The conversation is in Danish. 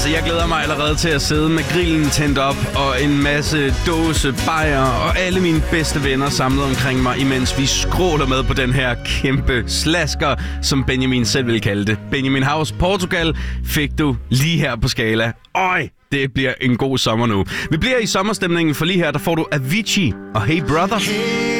Altså, jeg glæder mig allerede til at sidde med grillen tændt op og en masse dåse bajer og alle mine bedste venner samlet omkring mig, imens vi skråler med på den her kæmpe slasker, som Benjamin selv vil kalde det. Benjamin House, Portugal fik du lige her på skala. Øj, det bliver en god sommer nu. Vi bliver i sommerstemningen, for lige her, der får du Avicii og Hey Brother.